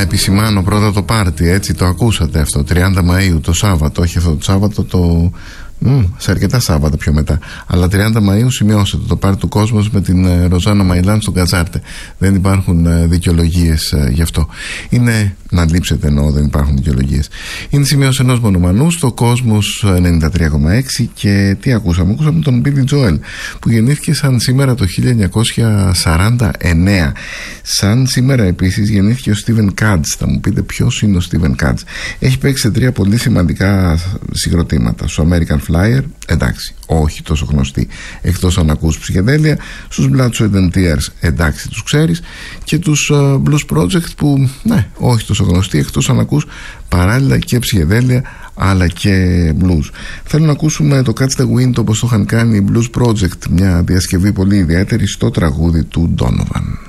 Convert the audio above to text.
επισημάνω πρώτα το πάρτι, έτσι το ακούσατε αυτό, 30 Μαΐου το Σάββατο, όχι αυτό το Σάββατο, σε αρκετά Σάββατα πιο μετά, αλλά 30 Μαΐου σημειώσετε το πάρτι του Κόσμος με την Ροζάνα Μαϊλάν στον Κατζάρτε. Δεν υπάρχουν δικαιολογίες γι' αυτό. Είναι να λείψετε, εννοώ, δεν υπάρχουν δικαιολογίες. Είναι σημείωση ενός μονομανού στο Κόσμος 93,6. Και τι ακούσαμε? Ακούσαμε τον Billy Joel, που γεννήθηκε σαν σήμερα το 1949. Σαν σήμερα επίσης γεννήθηκε ο Steven Katz. Θα μου πείτε ποιος είναι ο Steven Katz? Έχει παίξει σε 3 πολύ σημαντικά συγκροτήματα. Στο American Flyer, εντάξει, όχι τόσο γνωστή εκτός αν ακούς ψυχεδέλεια. Στους Blood, Sweat and Tears, εντάξει, τους ξέρεις. Και τους Blues Project, που ναι, όχι τόσο γνωστοί εκτός αν ακούς παράλληλα και ψυχεδέλεια αλλά και blues. Θέλω να ακούσουμε το Catch the Wind, όπως το είχαν κάνει οι Blues Project, μια διασκευή πολύ ιδιαίτερη στο τραγούδι του Donovan.